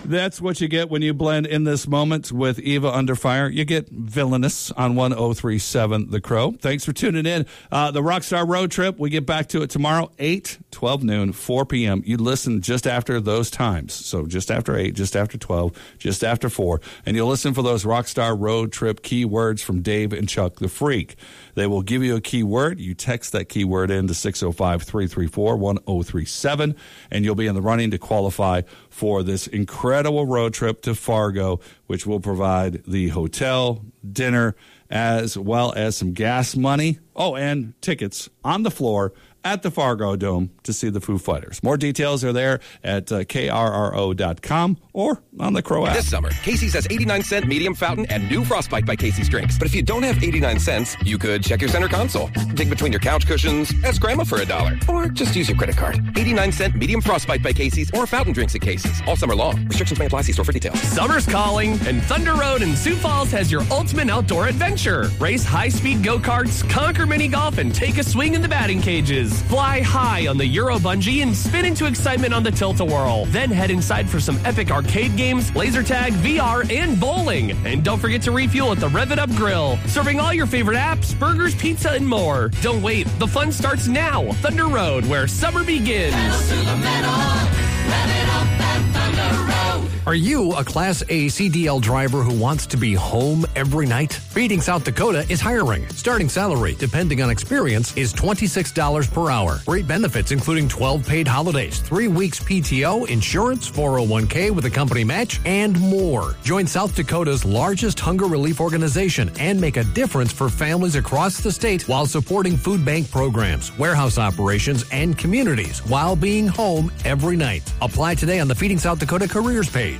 That's what you get when you blend In This Moment with Eva Under Fire. You get Villainous on 1037 The Crow. Thanks for tuning in. The Rockstar Road Trip, we get back to it tomorrow, 8, 12 noon, 4 p.m. You listen just after those times. So just after 8, just after 12, just after 4. And you'll listen for those Rockstar Road Trip keywords from Dave and Chuck the Freak. They will give you a keyword. You text that keyword in to 605-334-1037, and you'll be in the running to qualify for this incredible road trip to Fargo, which will provide the hotel, dinner, as well as some gas money. Oh, and tickets on the floor at the Fargo Dome to see the Foo Fighters. More details are there at krro.com or on the Crow app. This summer, Casey's has 89-cent medium fountain and new Frostbite by Casey's drinks. But if you don't have 89 cents, you could check your center console, dig between your couch cushions, ask Grandma for $1, or just use your credit card. 89-cent medium Frostbite by Casey's or fountain drinks at Casey's. All summer long. Restrictions may apply. See store for details. Summer's calling, and Thunder Road in Sioux Falls has your ultimate outdoor adventure. Race high-speed go-karts, conquer mini-golf, and take a swing in the batting cages. Fly high on the Euro Bungee and spin into excitement on the Tilt-A-Whirl. Then head inside for some epic arcade games, laser tag, VR, and bowling. And don't forget to refuel at the Rev It Up Grill, serving all your favorite apps, burgers, pizza, and more. Don't wait. The fun starts now. Thunder Road, where summer begins. Pedal to the metal. Rev it up at Thunder Road. Are you a Class A CDL driver who wants to be home every night? Feeding South Dakota is hiring. Starting salary, depending on experience, is $26 per hour. Great benefits including 12 paid holidays, 3 weeks PTO, insurance, 401k with a company match, and more. Join South Dakota's largest hunger relief organization and make a difference for families across the state while supporting food bank programs, warehouse operations, and communities while being home every night. Apply today on the Feeding South Dakota careers page.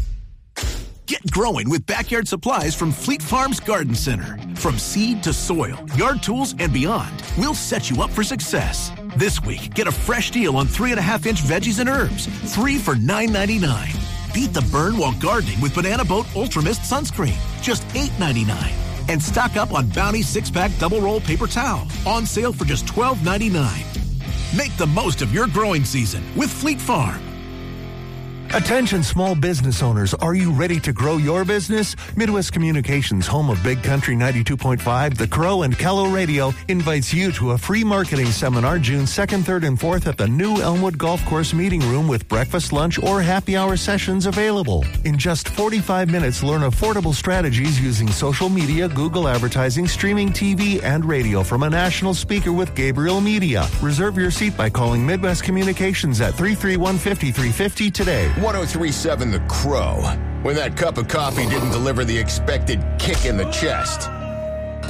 Get growing with backyard supplies from Fleet Farm's Garden Center. From seed to soil, yard tools, and beyond, we'll set you up for success. This week, get a fresh deal on 3.5-inch veggies and herbs, 3 for $9.99. Beat the burn while gardening with Banana Boat Ultra Mist Sunscreen, just $8.99. And stock up on Bounty 6-pack double roll paper towel, on sale for just $12.99. Make the most of your growing season with Fleet Farm. Attention small business owners, are you ready to grow your business? Midwest Communications, home of Big Country 92.5, The Crow, and Kello Radio, invites you to a free marketing seminar June 2nd, 3rd, and 4th at the new Elmwood Golf Course Meeting Room with breakfast, lunch, or happy hour sessions available. In just 45 minutes, learn affordable strategies using social media, Google advertising, streaming TV, and radio from a national speaker with Gabriel Media. Reserve your seat by calling Midwest Communications at 331-5350 today. 1037 The Crow. When that cup of coffee didn't deliver the expected kick in the chest.